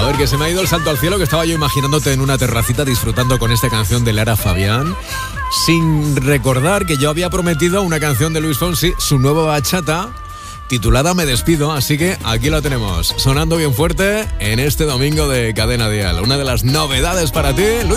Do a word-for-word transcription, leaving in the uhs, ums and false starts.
A ver, que se me ha ido el salto al cielo, que estaba yo imaginándote en una terracita disfrutando con esta canción de Lara Fabián, sin recordar que yo había prometido una canción de Luis Fonsi, su nueva bachata, titulada Me Despido, así que aquí la tenemos, sonando bien fuerte en este domingo de Cadena Dial. Una de las novedades para ti, Luis